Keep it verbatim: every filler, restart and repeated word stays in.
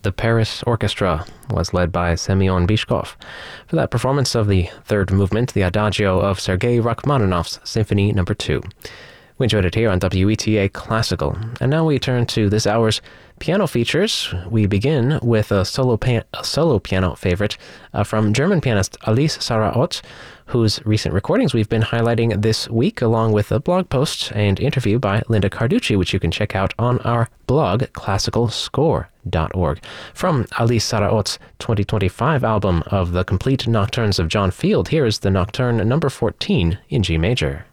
The Paris Orchestra was led by Semyon Bychkov for that performance of the third movement, the Adagio of Sergei Rachmaninoff's Symphony Number two. We enjoyed it here on W E T A Classical. And now we turn to this hour's piano features. We begin with a solo, pan- a solo piano favorite uh, from German pianist Alice Sarraut, whose recent recordings we've been highlighting this week, along with a blog post and interview by Linda Carducci, which you can check out on our blog, classical score dot org. From Alice Sarraut's twenty twenty-five album of the Complete Nocturnes of John Field, here is the Nocturne number fourteen in G major.